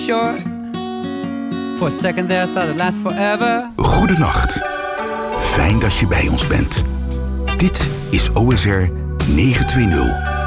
Short. For a second there, I thought it lasts forever. Goedenacht. Fijn dat je bij ons bent. Dit is OSR 920.